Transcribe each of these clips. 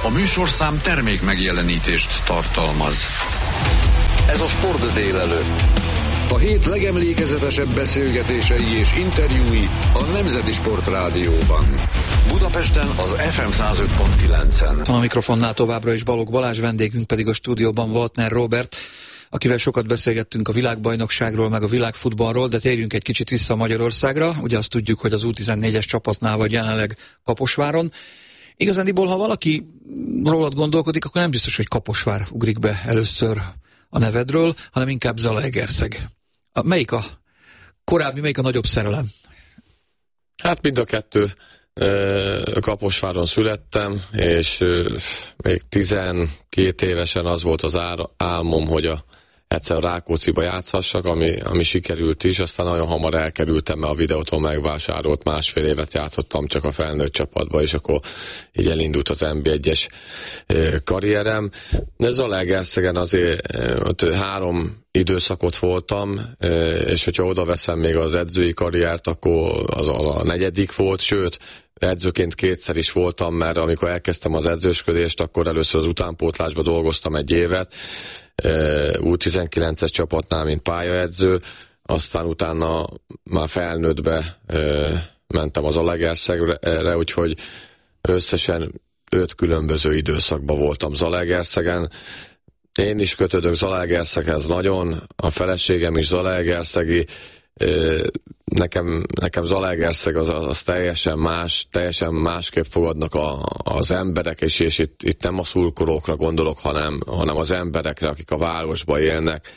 A műsorszám termék megjelenítést tartalmaz. Ez a Sport délelőtt. A hét legemlékezetesebb beszélgetései és interjúi a Nemzeti Sport Rádióban. Budapesten az FM 105.9-en. A mikrofonnál továbbra is Balogh Balázs, vendégünk pedig a stúdióban Waltner Róbert, akivel sokat beszélgettünk a világbajnokságról, meg a világfutballról, de térjünk egy kicsit vissza Magyarországra. Ugye azt tudjuk, hogy az U14-es csapatnál vagy jelenleg Kaposváron. Igazándiból, ha valaki rólad gondolkodik, akkor nem biztos, hogy Kaposvár ugrik be először a nevedről, hanem inkább Zalaegerszeg. Melyik a korábbi, melyik a nagyobb szerelem? Hát mind a kettő. Kaposváron születtem, és még 12 évesen az volt az álmom, hogy egyszer a Rákócziba játszhassak, ami sikerült is, aztán nagyon hamar elkerültem, mert a Videóton megvásárolt, másfél évet játszottam csak a felnőtt csapatba, és akkor így elindult az NB1-es karrierem. De Zalaegerszegen azért ott 3 időszakot voltam, és hogyha oda veszem még az edzői karriert, akkor az a 4. volt, sőt, edzőként 2-szer is voltam, mert amikor elkezdtem az edzősködést, akkor először az utánpótlásba dolgoztam 1 évet, U19-es csapatnál, mint pályaedző, aztán utána már felnőttbe mentem az Zalaegerszegre, úgyhogy összesen 5 különböző időszakban voltam Zalaegerszegen. Én is kötődök Zalaegerszeghez nagyon, a feleségem is zalaegerszegi. Nekem Zalaegerszeg az teljesen másképp fogadnak az emberek, és itt nem a szurkolókra gondolok, hanem az emberekre, akik a városban élnek.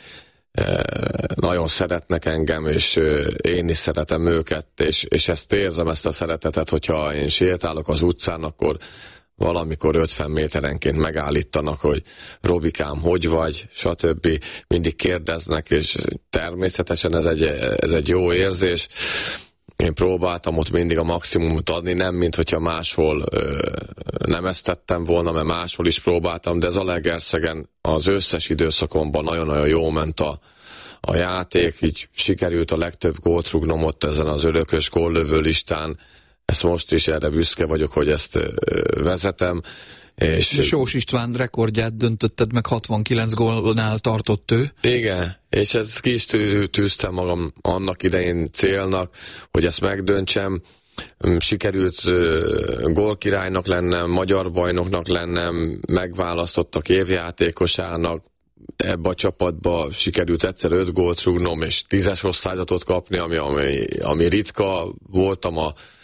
Nagyon szeretnek engem, és én is szeretem őket, és ezt érzem, ezt a szeretetet, hogyha én sétálok az utcán, akkor valamikor 50 méterenként megállítanak, hogy Robikám, hogy vagy, stb. Mindig kérdeznek, és természetesen ez egy jó érzés. Én próbáltam ott mindig a maximumot adni, nem mint hogyha máshol nem ezt tettem volna, mert máshol is próbáltam, de Zalaegerszegen az összes időszakomban nagyon-nagyon jó ment a játék, így sikerült a legtöbb gólt rúgnom ott ezen az örökös góllövő listán. Ezt most is erre büszke vagyok, hogy ezt vezetem. És Sós István rekordját döntötted meg, 69 gólnál tartott ő. Igen, és ezt ki is tűztem magam annak idején célnak, hogy ezt megdöntsem. Sikerült gólkirálynak lennem, magyar bajnoknak lennem, megválasztottak évjátékosának, ebbe a csapatba sikerült egyszer 5 gólt rúgnom, és 10-es osztályzatot kapni, ami ritka. Voltam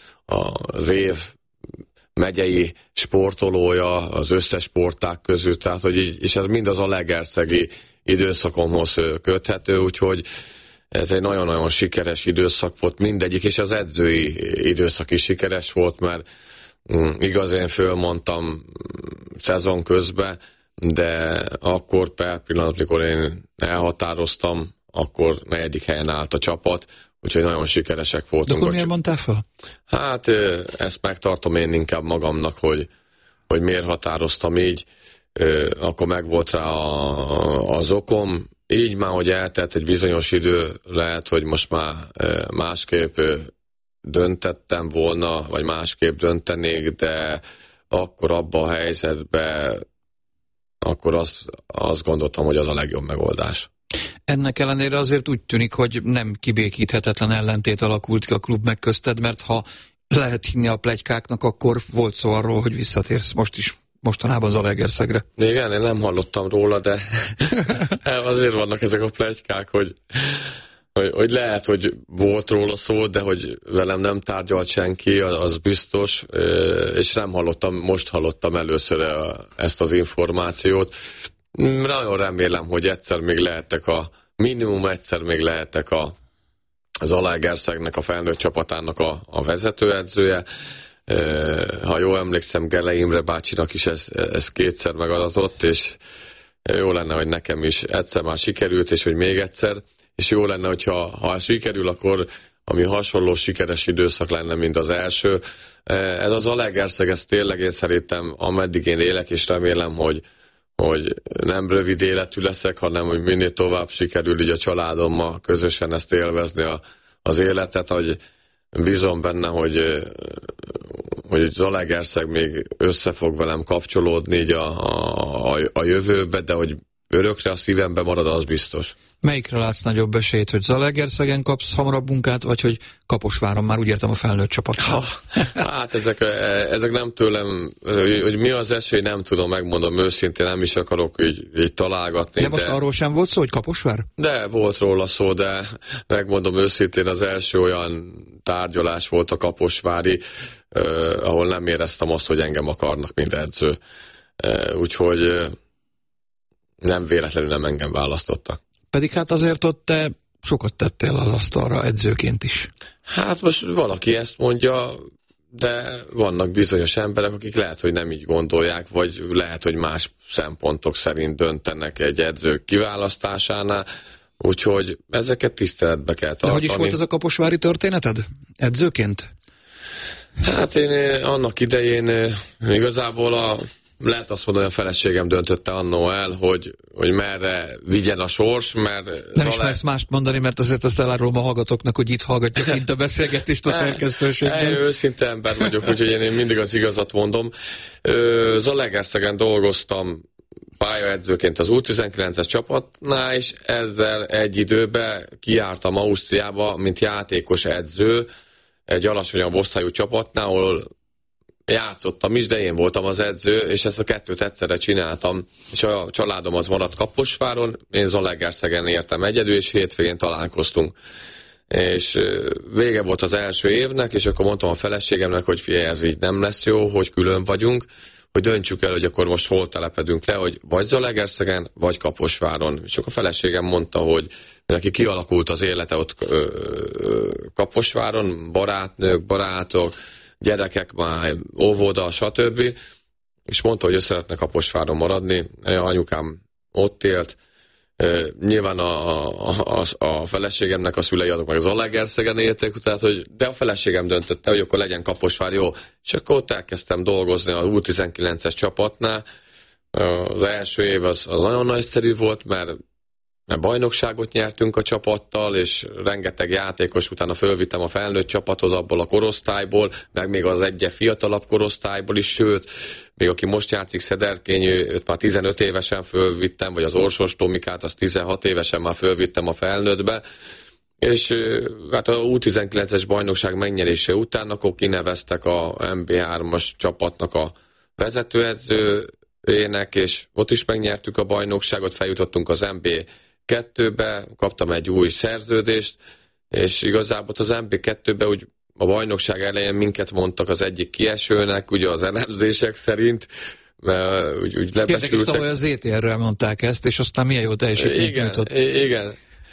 az év megyei sportolója az összes sportág közül, tehát hogy így, és ez mind az zalaegerszegi időszakomhoz köthető, úgyhogy ez egy nagyon-nagyon sikeres időszak volt mindegyik, és az edzői időszak is sikeres volt, mert igaz, én fölmondtam szezon közben, de akkor per pillanat, amikor én elhatároztam, akkor 4. helyen állt a csapat, úgyhogy nagyon sikeresek voltunk. De akkor miért mondtál fel? Hát ezt megtartom én inkább magamnak, hogy miért határoztam így, akkor megvolt rá az okom. Így már, hogy eltelt egy bizonyos idő, lehet, hogy most már másképp döntettem volna, vagy másképp döntenék, de akkor abban a helyzetben akkor azt gondoltam, hogy az a legjobb megoldás. Ennek ellenére azért úgy tűnik, hogy nem kibékíthetetlen ellentét alakult ki a klub meg közted, mert ha lehet hinni a pletykáknak, akkor volt szó arról, hogy visszatérsz mostanában Zalaegerszegre. Igen, én nem hallottam róla, de azért vannak ezek a pletykák, hogy lehet, hogy volt róla szó, de hogy velem nem tárgyalt senki, az biztos, és nem hallottam, most hallottam először ezt az információt. Nagyon remélem, hogy egyszer még lehetek az Zalaegerszegnek, a felnőtt csapatának a vezetőedzője. Ha jól emlékszem, Gele Imre bácsinak is ez 2-szer megadatott, és jó lenne, hogy nekem is egyszer már sikerült, és hogy még egyszer, és jó lenne, hogyha sikerül, akkor ami hasonló sikeres időszak lenne, mint az első. Ez az Zalaegerszeg, ez tényleg én szerintem, ameddig én élek, és remélem, hogy nem rövid életű leszek, hanem hogy minél tovább sikerül így a családommal közösen ezt élvezni az életet, hogy bízom benne, hogy Zalaegerszeg még össze fog velem kapcsolódni így a jövőbe, de hogy örökre a szívembe marad, az biztos. Melyikre látsz nagyobb esélyt, hogy Zalaegerszegen kapsz hamarabb munkát, vagy hogy Kaposváron, már úgy értem a felnőtt csapatnál? Hát ezek nem tőlem, hogy mi az esély, nem tudom, megmondom őszintén, nem is akarok így találgatni. De most arról sem volt szó, hogy Kaposvár? De volt róla szó, de megmondom őszintén, az első olyan tárgyalás volt a kaposvári, ahol nem éreztem azt, hogy engem akarnak, mint edző. Úgyhogy nem véletlenül nem engem választottak. Pedig hát azért ott te sokat tettél az asztalra edzőként is. Hát most valaki ezt mondja, de vannak bizonyos emberek, akik lehet, hogy nem így gondolják, vagy lehet, hogy más szempontok szerint döntenek egy edző kiválasztásánál, úgyhogy ezeket tiszteletbe kell tartani. De hogy is volt ez a kaposvári történeted edzőként? Hát én annak idején igazából lehet azt mondani, a feleségem döntötte annó el, hogy merre vigyen a sors, mert... Nem is mersz mást mondani, mert azért azt elárulom a hallgatóknak, hogy itt hallgatják itt a beszélgetést a szerkesztőségben. Őszinte ember vagyok, úgyhogy én mindig az igazat mondom. Zalaegerszegen dolgoztam pályaedzőként az U19-es csapatnál, és ezzel egy időben kijártam Ausztriába, mint játékos edző, egy alacsonyabb osztályú csapatnál, ahol játszottam is, de én voltam az edző, és ezt a kettőt egyszerre csináltam, és a családom az maradt Kaposváron, én Zalaegerszegen értem egyedül, és hétvégén találkoztunk. És vége volt az első évnek, és akkor mondtam a feleségemnek, hogy figyelj, ez így nem lesz jó, hogy külön vagyunk, hogy döntsük el, hogy akkor most hol telepedünk le, hogy vagy Zalaegerszegen, vagy Kaposváron. És akkor a feleségem mondta, hogy neki kialakult az élete ott Kaposváron, barátnők, barátok, gyerekek már, óvoda, stb. És mondta, hogy ő szeretne Kaposváron maradni. Anyukám ott élt. Nyilván a feleségemnek a szülei azok meg az Zalaegerszegen éltek, tehát, de a feleségem döntötte, hogy akkor legyen Kaposvár, jó. És akkor ott elkezdtem dolgozni a U19-es csapatnál. Az első év az nagyon nagyszerű volt, mert bajnokságot nyertünk a csapattal, és rengeteg játékos, utána fölvittem a felnőtt csapathoz abból a korosztályból, meg még az egyre fiatalabb korosztályból is, sőt, még aki most játszik, Szederkény, őt már 15 évesen fölvittem, vagy az Orsos Tomikát, azt 16 évesen már fölvittem a felnőttbe, és hát a U19-es bajnokság megnyerése után akkor kineveztek a MB3-as csapatnak a vezetőedzőjének, és ott is megnyertük a bajnokságot, feljutottunk az MB2-be, kaptam egy új szerződést, és igazából az MB2-be úgy a bajnokság elején minket mondtak az egyik kiesőnek, ugye az elemzések szerint, mert úgy lebecsültek. Érdekes, tavaly az ETR-rel mondták ezt, és aztán milyen jó teljesítményt nyújtott. Igen.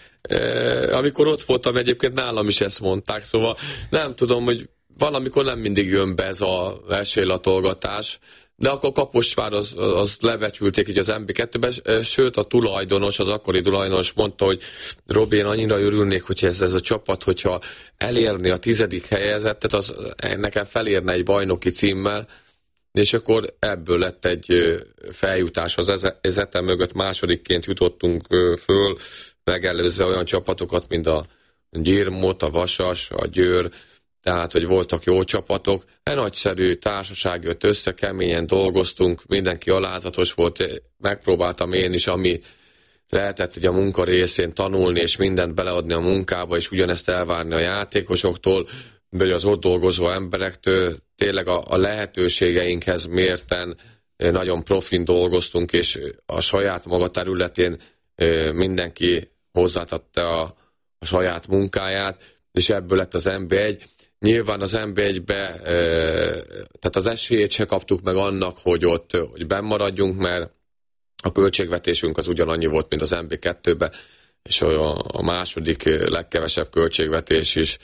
Amikor ott voltam, egyébként nálam is ezt mondták, szóval nem tudom, hogy valamikor nem mindig jön be ez az esélylatolgatás, de akkor Kaposvár az lebecsülték így az MB2-ben, sőt a tulajdonos, az akkori tulajdonos mondta, hogy Robi, én annyira örülnék, hogy ez a csapat, hogyha elérni a 10. helyezettet, az nekem felérne egy bajnoki címmel, és akkor ebből lett egy feljutás az Ezetem mögött, másodikként jutottunk föl, megelőzve olyan csapatokat, mint a Gyirmot, a Vasas, a Győr, tehát, hogy voltak jó csapatok. Egy nagyszerű társaság jött össze, keményen dolgoztunk, mindenki alázatos volt, megpróbáltam én is, ami lehetett hogy a munka részén tanulni, és mindent beleadni a munkába, és ugyanezt elvárni a játékosoktól, de az ott dolgozó emberektől tényleg a lehetőségeinkhez mérten nagyon profin dolgoztunk, és a saját maga területén mindenki hozzátette a saját munkáját, és ebből lett az MB1. Nyilván az MB1-be, tehát az esélyét se kaptuk meg annak, hogy benn maradjunk, mert a költségvetésünk az ugyanannyi volt, mint az MB2-be, és a második legkevesebb költségvetés is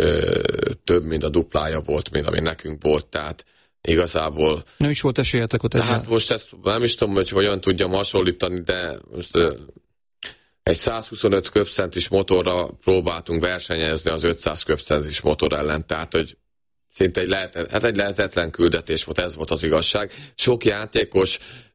több, mint a duplája volt, mint ami nekünk volt, tehát igazából... Nem is volt esélyetek ott ezzel? Hát most ezt nem is tudom, hogy hogyan tudjam hasonlítani, de most egy 125 köbcentis motorra próbáltunk versenyezni az 500 köbcentis motor ellen, tehát hogy szinte egy lehetetlen küldetés volt, ez volt az igazság. Sok játékos,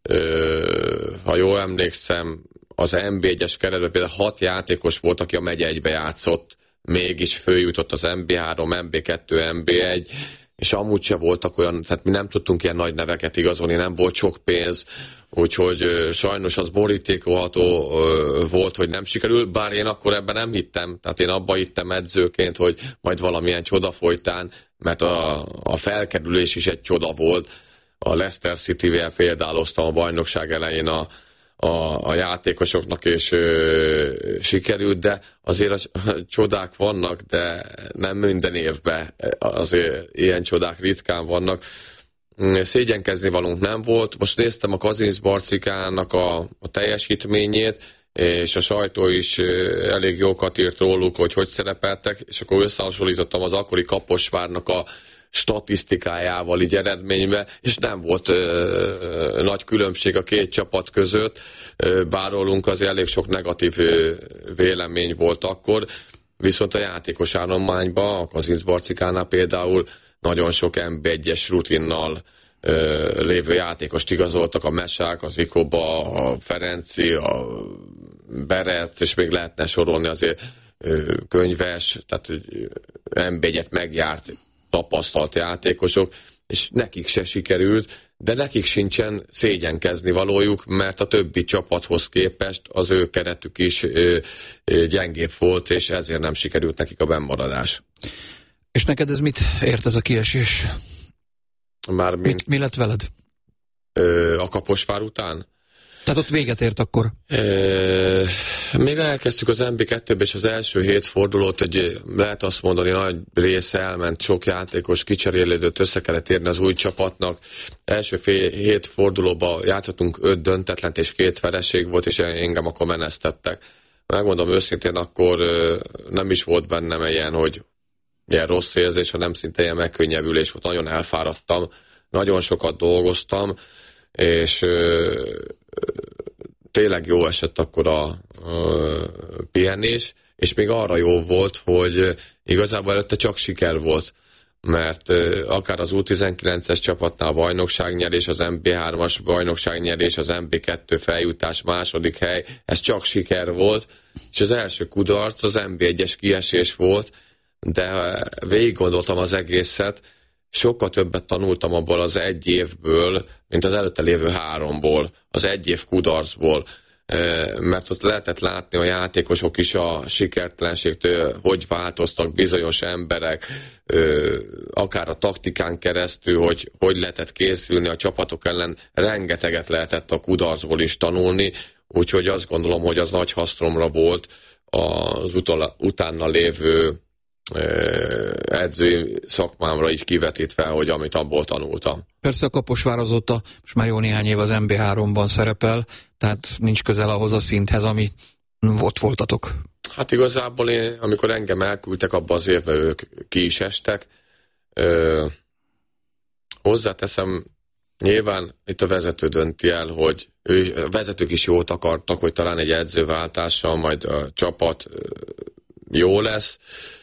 ha jól emlékszem, az MB1-es keretben például 6 játékos volt, aki a megye 1-be játszott, mégis följutott az MB3, MB2, MB1, és amúgy se voltak olyan, tehát mi nem tudtunk ilyen nagy neveket igazolni, nem volt sok pénz, úgyhogy sajnos az borítékolható volt, hogy nem sikerül, bár én akkor ebben nem hittem, tehát én abba hittem edzőként, hogy majd valamilyen csoda folytán, mert a felkerülés is egy csoda volt. A Leicester City-vel példáloztam a bajnokság elején a játékosoknak, és sikerült, de azért a csodák vannak, de nem minden évben azért ilyen csodák ritkán vannak. Szégyenkezni valónk nem volt. Most néztem a Kazincbarcikának a teljesítményét, és a sajtó is elég jókat írt róluk, hogy szerepeltek, és akkor összehasonlítottam az akkori Kaposvárnak a statisztikájával így eredménybe, és nem volt nagy különbség a két csapat között, bár rólunk azért elég sok negatív vélemény volt akkor, viszont a játékos állományban, a Kazincbarcikánál például nagyon sok NB1-es rutinnal lévő játékost igazoltak, a Mesák, az Ikoba, a Ferenci, a Berec, és még lehetne sorolni azért Könyves, tehát NB1-et megjárt tapasztalt játékosok, és nekik se sikerült, de nekik sincsen szégyenkezni valójuk, mert a többi csapathoz képest az ő keretük is gyengébb volt, és ezért nem sikerült nekik a bennmaradás. És neked ez mit ért ez a kiesés? Mi lett veled? A Kaposvár után? Tehát ott véget ért akkor? Még elkezdtük az MB2-be, és az első 7 fordulót, hogy lehet azt mondani, nagy része elment, sok játékos kicserélődött, össze kellett érni az új csapatnak. Első 7 fordulóban játszottunk 5 döntetlent, és 2 vereség volt, és engem akkor menesztettek. Megmondom őszintén, akkor nem is volt bennem ilyen rossz érzés, hanem szinte ilyen megkönnyebbülés volt. Nagyon elfáradtam, nagyon sokat dolgoztam, és tényleg jó esett akkor a pihenés, és még arra jó volt, hogy igazából előtte csak siker volt, mert akár az U19-es csapatnál bajnokságnyerés, az MB3-as bajnokságnyerés, az MB2 feljutás, második hely, ez csak siker volt, és az első kudarc az MB1-es kiesés volt, de végig gondoltam az egészet, sokkal többet tanultam abból az egy évből, mint az előtte lévő 3-ból, az egy év kudarcból, mert ott lehetett látni a játékosok is a sikertelenségtől, hogy változtak bizonyos emberek, akár a taktikán keresztül, hogy lehetett készülni a csapatok ellen, rengeteget lehetett a kudarcból is tanulni, úgyhogy azt gondolom, hogy az nagy hasznomra volt az utána lévő edzői szakmámra így kivetítve, hogy amit abból tanultam. Persze a Kaposvár azóta most már jó néhány év az MB3-ban szerepel, tehát nincs közel ahhoz a szinthez, ami ott voltatok. Hát igazából amikor engem elküldtek abba az évben, ők ki is estek. Hozzáteszem, nyilván itt a vezető dönti el, hogy a vezetők is jót akartak, hogy talán egy edzőváltással majd a csapat jó lesz.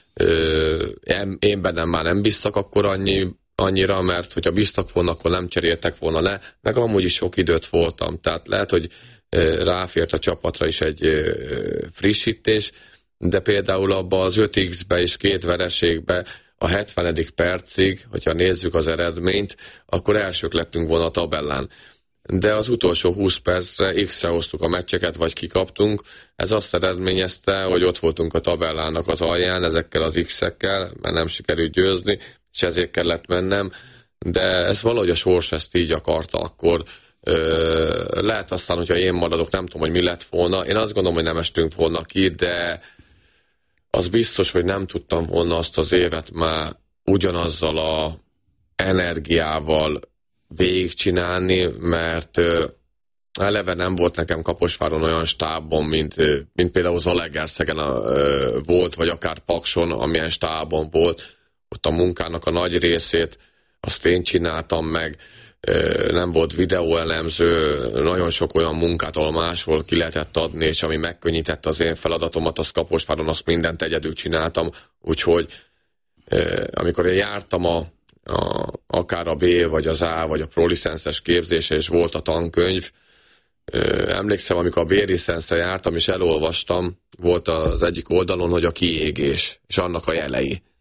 Én bennem már nem bíztak akkor annyira, mert hogyha bíztak volna, akkor nem cseréltek volna le, meg amúgy is sok időt voltam, tehát lehet, hogy ráfért a csapatra is egy frissítés, de például abba az 5x-be és 2 vereségbe a 70. percig, hogyha nézzük az eredményt, akkor elsők lettünk volna a tabellán. De az utolsó 20 percre X-re hoztuk a meccseket, vagy kikaptunk. Ez azt eredményezte, hogy ott voltunk a tabellának az alján, ezekkel az X-ekkel, mert nem sikerült győzni, és ezért kellett mennem. De ez valahogy a sors ezt így akarta akkor. Lehet aztán, hogyha én maradok, nem tudom, hogy mi lett volna. Én azt gondolom, hogy nem estünk volna ki, de az biztos, hogy nem tudtam volna azt az évet már ugyanazzal a energiával végigcsinálni, mert eleve nem volt nekem Kaposváron olyan stábon, mint például Zalaegerszegen volt, vagy akár Pakson, amilyen stábon volt. Ott a munkának a nagy részét azt én csináltam meg, nem volt videóelemző, nagyon sok olyan munkát, ahol máshol ki lehetett adni, és ami megkönnyítette az én feladatomat, az Kaposváron, azt mindent egyedül csináltam, úgyhogy amikor én jártam akár a B, vagy az A, vagy a prolicenszes képzése, és volt a tankönyv. Emlékszem, amikor a B-licenszre jártam, és elolvastam, volt az egyik oldalon, hogy a kiégés, és annak a jelei.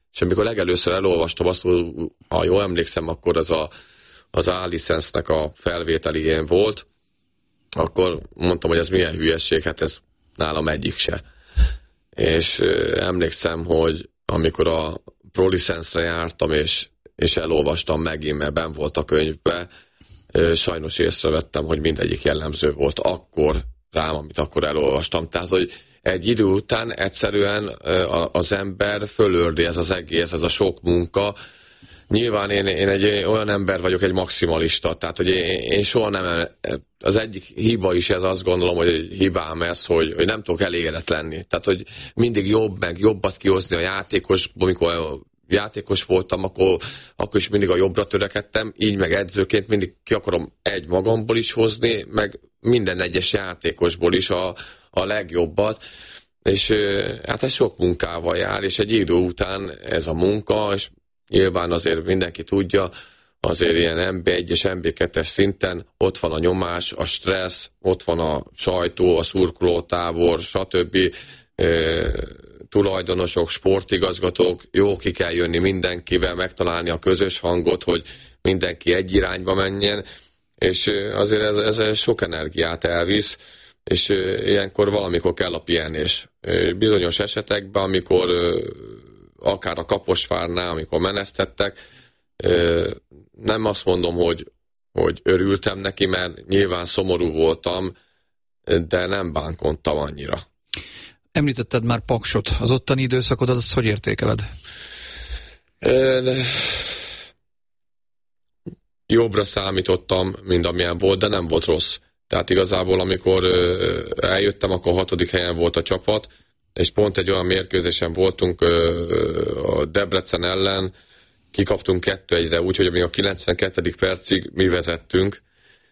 És amikor legelőször elolvastam azt, ha jól emlékszem, akkor az A-licensznek a felvételigén volt, akkor mondtam, hogy ez milyen hülyeség, hát ez nálam egyik se. És emlékszem, hogy amikor a ProLicenszre jártam, és elolvastam megint, mert benn volt a könyvbe, sajnos észrevettem, hogy mindegyik jellemző volt akkor rám, amit akkor elolvastam. Tehát, hogy egy idő után egyszerűen az ember fölördi ez az egész, ez a sok munka. Nyilván én egy olyan ember vagyok, egy maximalista, tehát hogy én soha nem, az egyik hiba is ez, azt gondolom, hogy hibám ez, hogy nem tudok elégedett lenni. Tehát, hogy mindig jobbat kihozni a játékosból, amikor játékos voltam, akkor is mindig a jobbra törekedtem, így meg edzőként mindig ki akarom magamból is hozni, meg minden egyes játékosból is a legjobbat, és hát ez sok munkával jár, és egy idő után ez a munka, és nyilván azért mindenki tudja, azért ilyen MB1 és MB2-es szinten ott van a nyomás, a stressz, ott van a sajtó, a szurkolótábor, stb. Tulajdonosok, sportigazgatók, jó, ki kell jönni mindenkivel, megtalálni a közös hangot, hogy mindenki egy irányba menjen, és azért ez sok energiát elvisz, és ilyenkor valamikor kell a pihenés. Bizonyos esetekben, amikor akár a Kaposvárnál, amikor menesztettek, nem azt mondom, hogy örültem neki, mert nyilván szomorú voltam, de nem bánkodtam annyira. Említetted már Paksot. Az ottani időszakodat, azt hogy értékeled? Jobbra számítottam, mint amilyen volt, de nem volt rossz. Tehát igazából, amikor eljöttem, akkor 6. helyen volt a csapat, és pont egy olyan mérkőzésen voltunk a Debrecen ellen, kikaptunk 2-1-re, úgyhogy még a 92. percig mi vezettünk,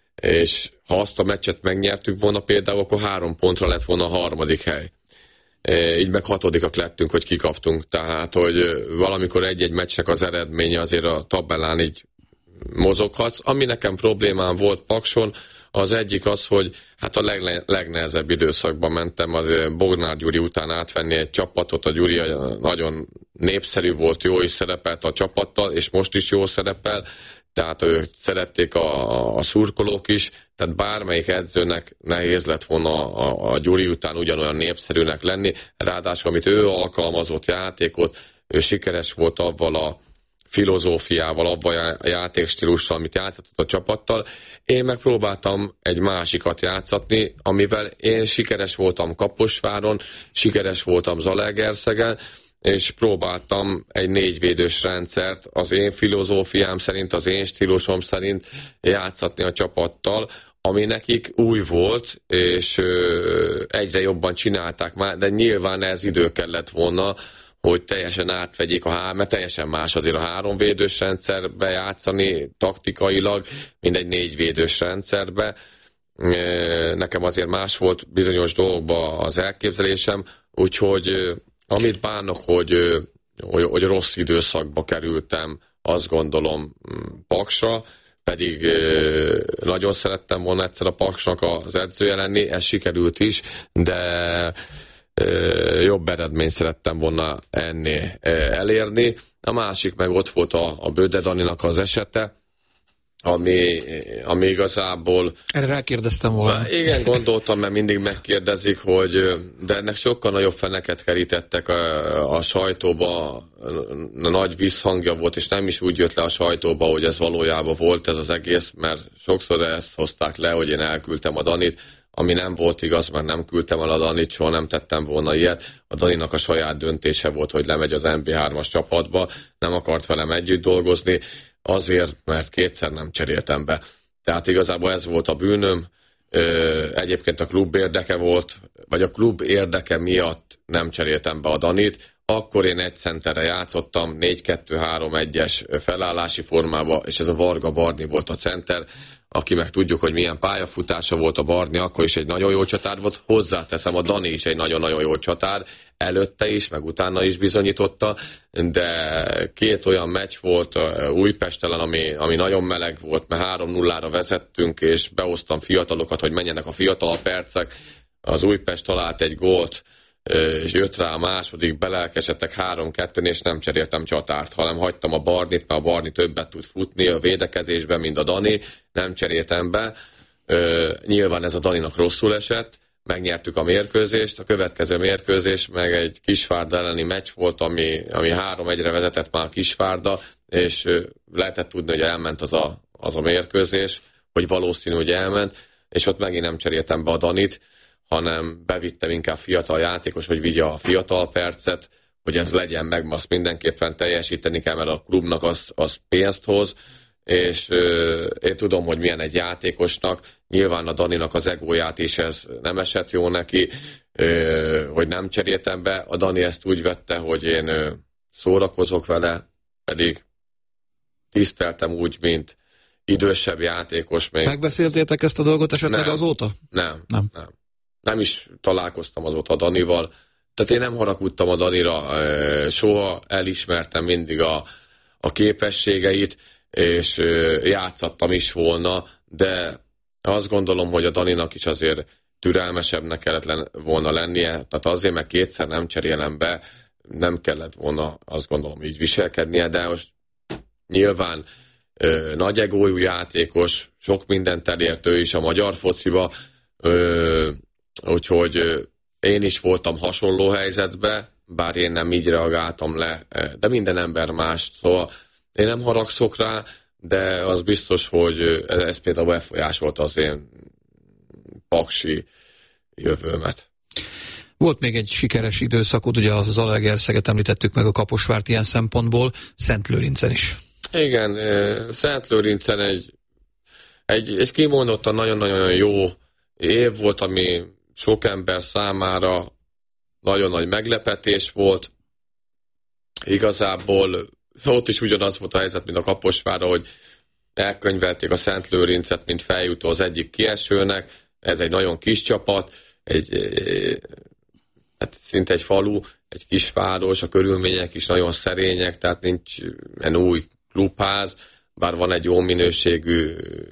és ha azt a meccset megnyertük volna például, akkor 3 pontra lett volna a 3. hely. Így meg 6. lettünk, hogy kikaptunk. Tehát, hogy valamikor egy-egy meccsnek az eredménye azért a tabellán így mozoghatsz. Ami nekem problémám volt Pakson, az egyik az, hogy hát a legnehezebb időszakban mentem, az Bognár Gyuri után átvenni egy csapatot. A Gyuri nagyon népszerű volt, jó is szerepelt a csapattal, és most is jó szerepel, tehát őt szerették a szurkolók is, tehát bármelyik edzőnek nehéz lett volna a Gyuri után ugyanolyan népszerűnek lenni, ráadásul amit ő alkalmazott játékot, ő sikeres volt avval a filozófiával, avval a játékstílussal, amit játszott a csapattal. Én megpróbáltam egy másikat játszatni, amivel én sikeres voltam Kaposváron, sikeres voltam Zalaegerszegen, és próbáltam egy 4 védős rendszert az én filozófiám szerint, az én stílusom szerint játszatni a csapattal, ami nekik új volt, és egyre jobban csinálták már, de nyilván ez idő kellett volna, hogy teljesen átvegyék mert teljesen más azért a 3 védős rendszerbe játszani taktikailag, mint egy 4 védős rendszerbe. Nekem azért más volt bizonyos dolgokban az elképzelésem, úgyhogy amit bánok, hogy rossz időszakba kerültem, azt gondolom Paksra, pedig nagyon szerettem volna egyszer a Paksnak az edzője lenni, ez sikerült is, de jobb eredményt szerettem volna ennél elérni. A másik meg ott volt a Böde Daninak az esete, ami igazából... Erre rákérdeztem volna. Igen, gondoltam, mert mindig megkérdezik, de ennek sokkal nagyobb feneket kerítettek a sajtóba, nagy visszhangja volt, és nem is úgy jött le a sajtóba, hogy ez valójában volt ez az egész, mert sokszor ezt hozták le, hogy én elküldtem a Danit, ami nem volt igaz, mert nem küldtem el a Danit, soha nem tettem volna ilyet. A Daninak a saját döntése volt, hogy lemegy az MB3-as csapatba, nem akart velem együtt dolgozni, azért, mert 2-szer nem cseréltem be. Tehát igazából ez volt a bűnöm. Egyébként a klub érdeke volt, vagy a klub érdeke miatt nem cseréltem be a Danit. Akkor én egy centerre játszottam, 4-2-3-1-es felállási formába, és ez a Varga Barni volt a center, aki meg tudjuk, hogy milyen pályafutása volt a Barni, akkor is egy nagyon jó csatár volt. Hozzáteszem, a Dani is egy nagyon-nagyon jó csatár, előtte is, meg utána is bizonyította, de 2 olyan meccs volt Újpest ellen, ami nagyon meleg volt, mert 3-0-ra vezettünk, és behoztam fiatalokat, hogy menjenek a fiatal percek. Az Újpest talált egy gólt és jött rá a második, belelkesedtek 3-2-n, és nem cseréltem csatárt, hanem hagytam a Barnit, mert a Barni többet tud futni a védekezésben, mint a Dani, nem cseréltem be. Nyilván ez a Daninak rosszul esett, megnyertük a mérkőzést, a következő mérkőzés meg egy Kisvárda elleni meccs volt, ami 3-1-re vezetett már a Kisvárda, és lehetett tudni, hogy elment az a mérkőzés, hogy valószínű, hogy elment, és ott megint nem cseréltem be a Danit, hanem bevittem inkább fiatal játékos, hogy vigye a fiatal percet, hogy ez legyen meg, azt mindenképpen teljesíteni kell, mert a klubnak az pénzt hoz, és én tudom, hogy milyen egy játékosnak, nyilván a Daninak az egóját is ez nem esett jó neki, hogy nem cseréltem be, a Dani ezt úgy vette, hogy én szórakozok vele, pedig tiszteltem úgy, mint idősebb játékos. Még. Megbeszéltétek ezt a dolgot esetleg azóta? Nem is találkoztam azóta a Danival. Tehát én nem haragudtam a Danira, soha elismertem mindig a képességeit, és játszattam is volna, de azt gondolom, hogy a Daninak is azért türelmesebbnek kellett volna lennie, tehát azért, meg kétszer nem cserélem be, nem kellett volna, azt gondolom, így viselkednie, de most nyilván nagy egójú játékos, sok mindent elért ő is a magyar fociba, úgyhogy én is voltam hasonló helyzetbe, bár én nem így reagáltam le, de minden ember más, szóval én nem haragszok rá, de az biztos, hogy ez például befolyásolta az én paksi jövőmet. Volt még egy sikeres időszakod, ugye a Zalaegerszeget említettük meg, a Kaposvárt ilyen szempontból, Szentlőrincen is. Igen, Szentlőrincen egy kimondottan nagyon-nagyon jó év volt, ami sok ember számára nagyon nagy meglepetés volt. Igazából ott is ugyanaz volt a helyzet, mint a Kaposvárra, hogy elkönyvelték a Szentlőrincet, mint feljutó az egyik kiesőnek. Ez egy nagyon kis csapat, hát szinte egy falu, egy kisváros, a körülmények is nagyon szerények, tehát nincs egy új klubház, bár van egy jó minőségű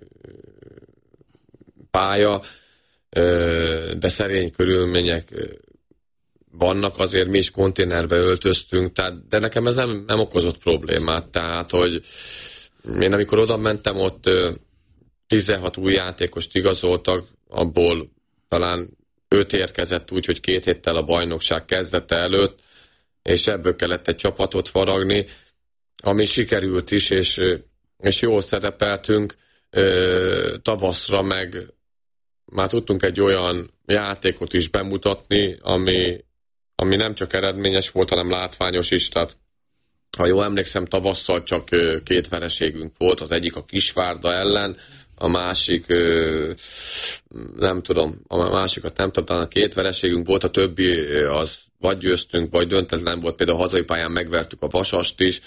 pálya, de szerény körülmények vannak, azért mi is konténerbe öltöztünk, de nekem ez nem okozott problémát, tehát, hogy én amikor oda mentem, ott 16 új játékost igazoltak, abból talán 5 érkezett úgy, hogy 2 héttel a bajnokság kezdete előtt, és ebből kellett egy csapatot faragni, ami sikerült is, és jól szerepeltünk. Tavaszra meg már tudtunk egy olyan játékot is bemutatni, ami nem csak eredményes volt, hanem látványos is, tehát ha jól emlékszem, tavasszal csak 2 vereségünk volt, az egyik a Kisvárda ellen, a másik, nem tudom, a másikat nem tudom, talán 2 vereségünk volt, a többi az vagy győztünk, vagy döntetlen volt, például a hazai pályán megvertük a Vasast is.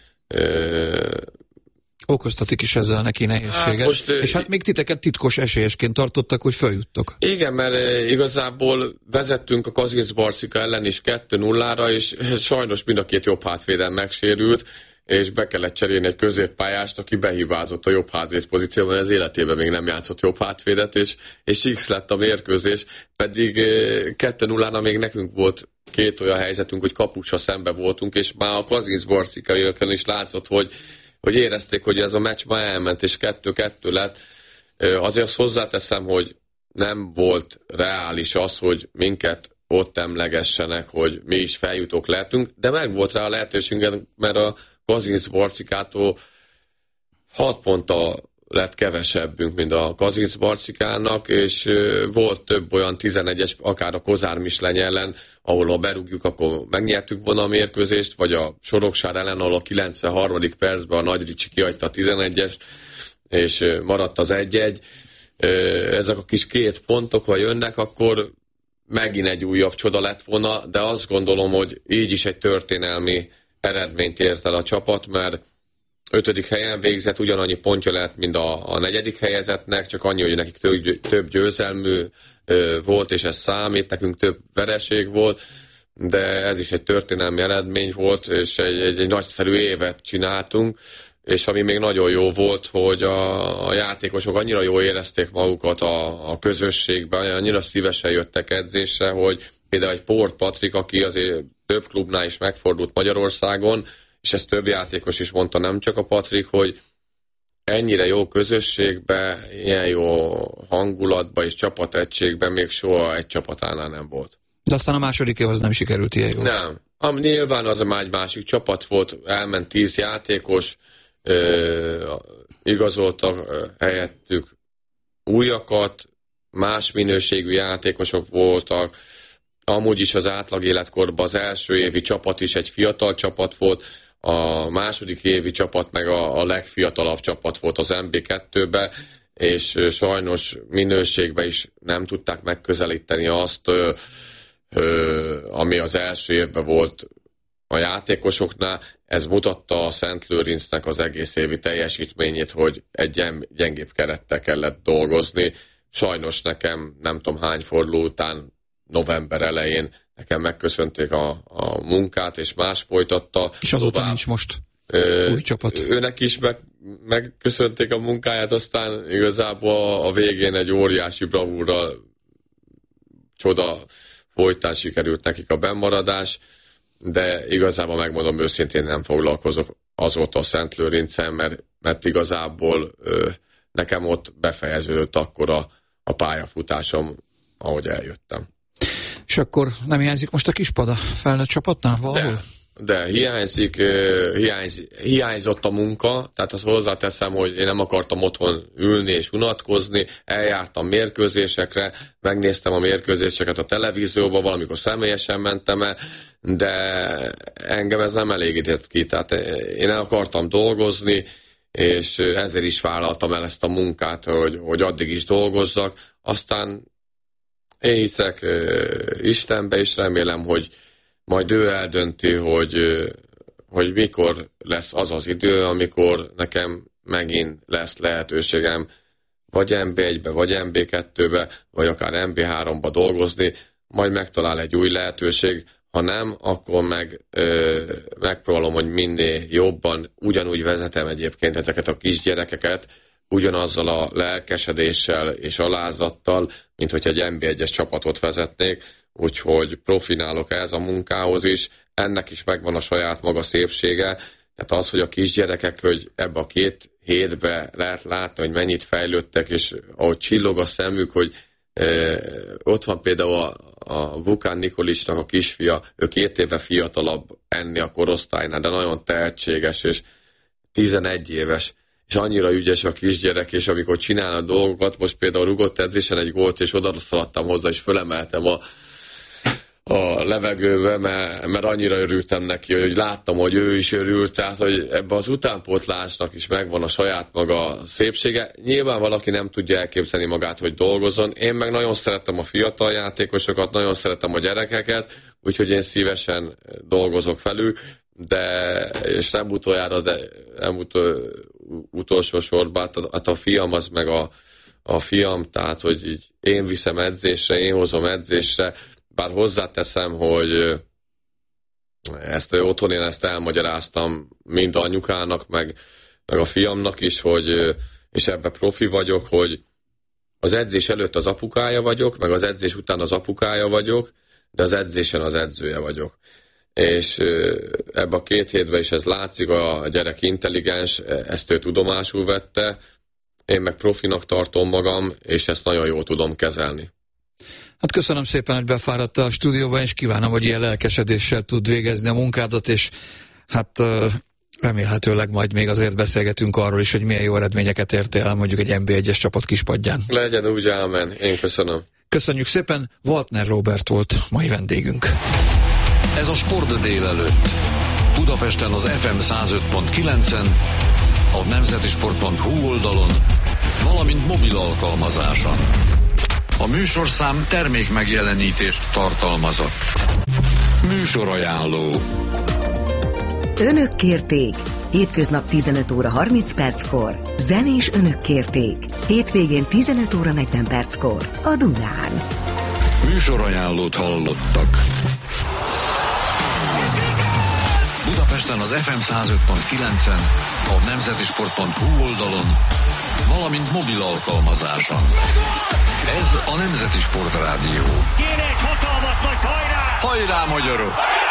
Okoztatik is ezzel neki nehézséget. És hát még titeket titkos esélyesként tartottak, hogy feljuttok. Igen, mert igazából vezettünk a Kazincbarcika ellen is 2-0-ra, és sajnos mind a 2 jobb hátvéden megsérült, és be kellett cserélni egy középpályást, aki behibázott a jobb hátvéd pozícióban, az életében még nem játszott jobb hátvédet, és X lett a mérkőzés, pedig 2-0-ra még nekünk volt 2 olyan helyzetünk, hogy kapucsa szembe voltunk, és már a Kazincbarcikaiakon is látszott, hogy érezték, hogy ez a meccs már elment, és 2-2 lett. Azért azt hozzáteszem, hogy nem volt reális az, hogy minket ott emlegessenek, hogy mi is feljutók lehetünk, de meg volt rá a lehetőségünk, mert a Kazincbarcikától 6 ponttal lett kevesebbünk, mint a Kazincbarcikának, és volt több olyan 11-es, akár a Kozár Misleny ellen, ahol ha berúgjuk, akkor megnyertük volna a mérkőzést, vagy a Soroksár ellen, ahol a 93. percben a Nagy Ricsi kihagyta a 11-est, és maradt az 1-1. Ezek a kis 2 pontok, ha jönnek, akkor megint egy újabb csoda lett volna, de azt gondolom, hogy így is egy történelmi eredményt ért el a csapat, mert 5. helyen végzett, ugyanannyi pontja lett, mint a 4. helyezettnek, csak annyi, hogy nekik több győzelmű volt, és ez számít, nekünk több vereség volt, de ez is egy történelmi eredmény volt, és egy nagyszerű évet csináltunk, és ami még nagyon jó volt, hogy a játékosok annyira jól érezték magukat a közösségben, annyira szívesen jöttek edzésre, hogy például egy Port Patrik, aki azért több klubnál is megfordult Magyarországon, és ezt több játékos is mondta, nem csak a Patrik, hogy ennyire jó közösségben, ilyen jó hangulatban és csapategységben még soha egy csapatánál nem volt. De aztán a másodikéhoz nem sikerült ilyen jól. Nem. Nyilván az egy másik csapat volt, elment 10 játékos, igazoltak helyettük újakat, más minőségű játékosok voltak, amúgy is az átlag életkorban az első évi csapat is egy fiatal csapat volt, a második évi csapat meg a legfiatalabb csapat volt az MB2-be, és sajnos minőségben is nem tudták megközelíteni azt, ami az első évben volt a játékosoknál. Ez mutatta a Szent Lőrincnek az egész évi teljesítményét, hogy egy gyengébb kerettel kellett dolgozni. Sajnos nekem nem tudom hány forduló után, november elején nekem megköszönték a munkát, és más folytatta. És azóta nincs most új csapat. Őnek is megköszönték a munkáját, aztán igazából a végén egy óriási bravúrral csoda folytán sikerült nekik a bennmaradás, de igazából megmondom őszintén nem foglalkozok azóta a Szent Lőrincen, mert igazából nekem ott befejeződött akkor a pályafutásom, ahogy eljöttem. És akkor nem hiányzik most a kispad a felnőtt csapatnál valahol? De hiányzott a munka, tehát azt hozzáteszem, hogy én nem akartam otthon ülni és unatkozni, eljártam mérkőzésekre, megnéztem a mérkőzéseket a televízióban, valamikor személyesen mentem el, de engem ez nem elégített ki, tehát én el akartam dolgozni, és ezért is vállaltam el ezt a munkát, hogy addig is dolgozzak, aztán én hiszek Istenbe, és remélem, hogy majd ő eldönti, hogy mikor lesz az az idő, amikor nekem megint lesz lehetőségem vagy MB1-be, vagy MB2-be, vagy akár MB3-ba dolgozni, majd megtalál egy új lehetőség, ha nem, akkor megpróbálom, hogy minél jobban, ugyanúgy vezetem egyébként ezeket a kisgyerekeket, ugyanazzal a lelkesedéssel és alázattal, mint hogy egy NB1-es csapatot vezetnék, úgyhogy profinálok ez a munkához is, ennek is megvan a saját maga szépsége, tehát az, hogy a kisgyerekek, hogy ebbe a 2 hétbe lehet látni, hogy mennyit fejlődtek, és ahogy csillog a szemük, hogy ott van például a Vukán Nikolicsnak a kisfia, ő 2 éve fiatalabb enni a korosztálynál, de nagyon tehetséges, és 11 éves, és annyira ügyes a kisgyerek, és amikor csinál a dolgokat, most például rugott edzésen egy gólt, és oda szaladtam hozzá, és fölemeltem a levegőbe, mert annyira örültem neki, hogy láttam, hogy ő is örült, tehát hogy ebben az utánpótlásnak is megvan a saját maga szépsége. Nyilván valaki nem tudja elképzelni magát, hogy dolgozzon. Én meg nagyon szeretem a fiatal játékosokat, nagyon szeretem a gyerekeket, úgyhogy én szívesen dolgozok velük, és nem utoljára, de nem utolsó sorban, hát a fiam az meg a fiam, tehát hogy így én viszem edzésre, én hozom edzésre, bár hozzáteszem, hogy otthon én ezt elmagyaráztam mind anyukának, meg a fiamnak is, és ebbe profi vagyok, hogy az edzés előtt az apukája vagyok, meg az edzés után az apukája vagyok, de az edzésen az edzője vagyok. És ebbe a 2 hétben is ez látszik, a gyerek intelligens, ezt ő tudomásul vette, én meg profinak tartom magam, és ezt nagyon jól tudom kezelni. Hát köszönöm szépen, hogy befáradt a stúdióba, és kívánom, hogy ilyen lelkesedéssel tud végezni a munkádat, és hát remélhetőleg majd még azért beszélgetünk arról is, hogy milyen jó eredményeket értél el mondjuk egy NB1-es csapat kispadján. Legyen úgy, ámen. Én köszönöm. Köszönjük szépen, Waltner Róbert volt mai vendégünk. Ez a Sport délelőtt. Budapesten az FM 105.9-en, a nemzetisport.hu oldalon, valamint mobil alkalmazáson. A műsorszám termék megjelenítést tartalmazott. Műsorajánló. Önök kérték. Hétköznap 15 óra 30 perckor. Zenés önök kérték. Hétvégén 15 óra 40 perckor. A Dunán. Műsorajánlót hallottak. Budapesten az FM 105.9-en, a nemzetisport.hu oldalon, valamint mobil alkalmazáson. Ez a Nemzeti Sportrádió. Kéne egy hatalmas nagy hajrá! Hajrá, magyarok!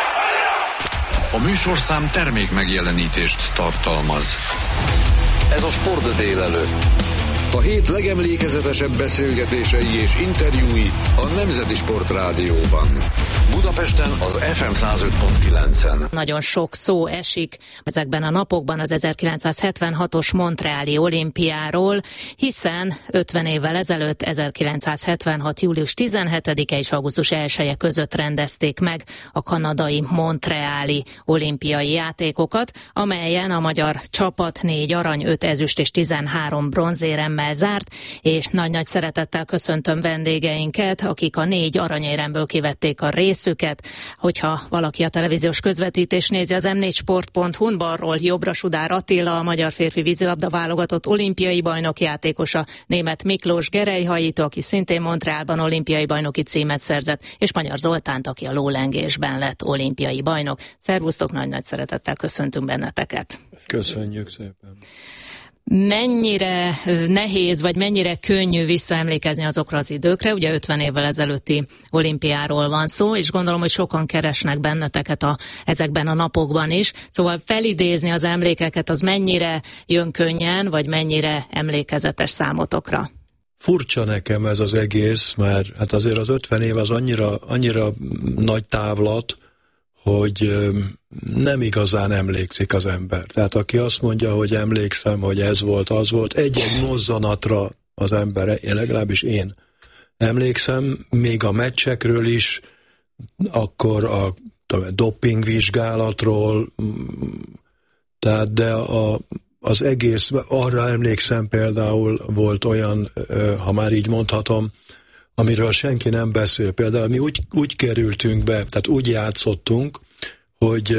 A műsorszám termék megjelenítést tartalmaz. Ez a Sport délelőtt. A hét legemlékezetesebb beszélgetései és interjúi a Nemzeti Sportrádióban. Budapesten az FM 105.9-en. Nagyon sok szó esik ezekben a napokban az 1976-os Montreali olimpiáról, hiszen 50 évvel ezelőtt 1976. július 17-e és augusztus 1-e között rendezték meg a kanadai Montreali olimpiai játékokat, amelyen a magyar csapat 4 arany, 5 ezüst és 13 bronzéremmel zárt, és nagy-nagy szeretettel köszöntöm vendégeinket, akik a 4 aranyéremből kivették a részüket. Hogyha valaki a televíziós közvetítést nézi, az m4sport.hu-n balról jobbra Sudár Attila, a magyar férfi vízilabda válogatott olimpiai bajnok játékosa, német Miklós gerelyhajító, aki szintén Montrealban olimpiai bajnoki címet szerzett, és Magyar Zoltánt, aki a lólengésben lett olimpiai bajnok. Szervusztok, nagy-nagy szeretettel köszöntünk benneteket. Köszönjük szépen. Mennyire nehéz, vagy mennyire könnyű visszaemlékezni azokra az időkre, ugye 50 évvel ezelőtti olimpiáról van szó, és gondolom, hogy sokan keresnek benneteket ezekben a napokban is. Szóval felidézni az emlékeket, az mennyire jön könnyen, vagy mennyire emlékezetes számotokra? Furcsa nekem ez az egész, mert hát azért az 50 év az annyira nagy távlat, hogy nem igazán emlékszik az ember. Tehát aki azt mondja, hogy emlékszem, hogy ez volt, az volt, egy-egy mozzanatra az ember, legalábbis én emlékszem, még a meccsekről is, akkor a dopingvizsgálatról, tehát de az egész, arra emlékszem például volt olyan, ha már így mondhatom, amiről senki nem beszél. Például mi úgy kerültünk be, tehát úgy játszottunk, hogy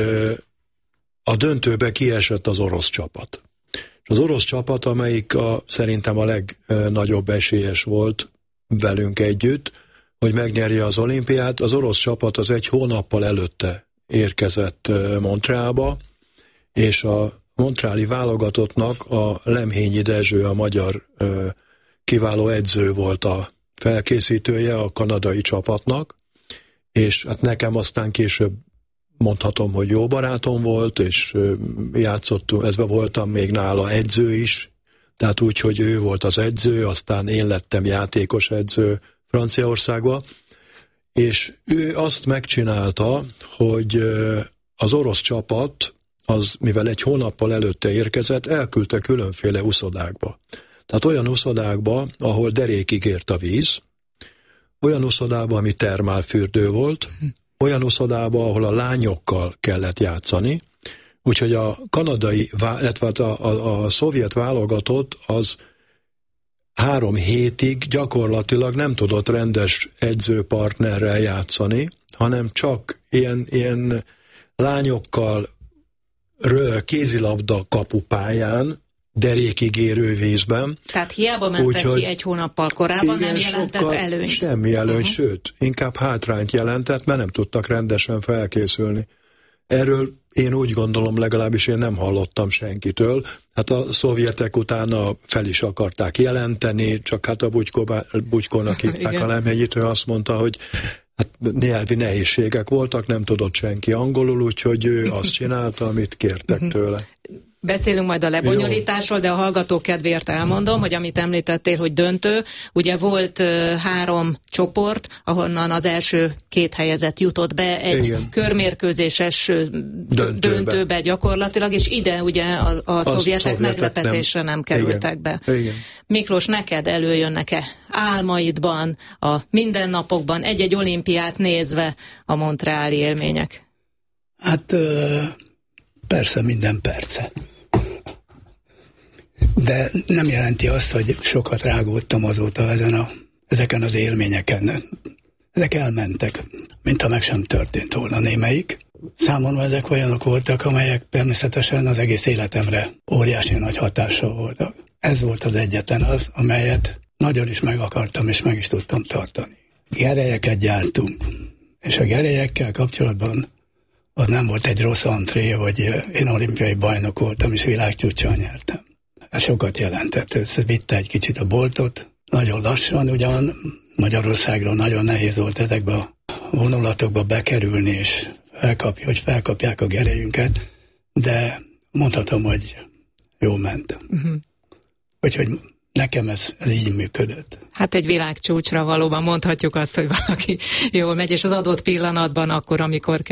a döntőbe kiesett az orosz csapat. Az orosz csapat, amelyik szerintem a legnagyobb esélyes volt velünk együtt, hogy megnyerje az olimpiát, az orosz csapat az 1 hónappal előtte érkezett Montrealba, és a montreali válogatottnak a Lemhényi Dezső, a magyar kiváló edző volt a felkészítője a kanadai csapatnak, és hát nekem aztán később mondhatom, hogy jó barátom volt, és játszottunk, ezben voltam még nála edző is, tehát úgy, hogy ő volt az edző, aztán én lettem játékos edző Franciaországba, és ő azt megcsinálta, hogy az orosz csapat, az, mivel 1 hónappal előtte érkezett, elküldte különféle uszodákba. Tehát olyan uszodákba, ahol derékig ért a víz, olyan uszodába, ami termálfürdő volt, olyan uszodába, ahol a lányokkal kellett játszani, úgyhogy a kanadai, illetve a szovjet válogatott az 3 hétig gyakorlatilag nem tudott rendes edzőpartnerrel játszani, hanem csak ilyen lányokkal kézilabda kapupályán, derékig érő vízben. Tehát hiába mentek ki 1 hónappal korábban, igen, nem jelentett előnyt. Semmi előnyt, sőt, inkább hátrányt jelentett, mert nem tudtak rendesen felkészülni. Erről én úgy gondolom, legalábbis én nem hallottam senkitől. Hát a szovjetek utána fel is akarták jelenteni, csak hát a Bugykónak hívták a Lemhényit, ő azt mondta, hogy hát nyelvi nehézségek voltak, nem tudott senki angolul, úgyhogy ő azt csinálta, amit kértek tőle. Beszélünk majd a lebonyolításról, de a hallgatók kedvéért elmondom, hogy amit említettél, hogy döntő, ugye volt 3 csoport, ahonnan az első 2 helyezett jutott be egy igen, körmérkőzéses döntőbe gyakorlatilag, és ide ugye a szovjetek meglepetésre nem kerültek be. Igen. Miklós, neked előjönnek-e álmaidban, a mindennapokban, egy-egy olimpiát nézve a montreali élmények? Hát persze, minden perce. De nem jelenti azt, hogy sokat rágódtam azóta ezeken az élményeken. Ezek elmentek, mintha meg sem történt volna némelyik. Számomra ezek olyanok voltak, amelyek természetesen az egész életemre óriási nagy hatással voltak. Ez volt az egyetlen az, amelyet nagyon is meg akartam, és meg is tudtam tartani. Gerelyeket gyártunk, és a gerelyekkel kapcsolatban az nem volt egy rossz antré, hogy én olimpiai bajnok voltam, és világcsúccsal nyertem. sokat jelentett. Vitte egy kicsit a boltot. Nagyon lassan ugyan, Magyarországról nagyon nehéz volt ezekbe a vonulatokba bekerülni, és felkapják a gerelyünket, de mondhatom, hogy jól ment. Úgyhogy nekem ez így működött. Hát egy világcsúcsra valóban mondhatjuk azt, hogy valaki jól megy, és az adott pillanatban akkor, amikor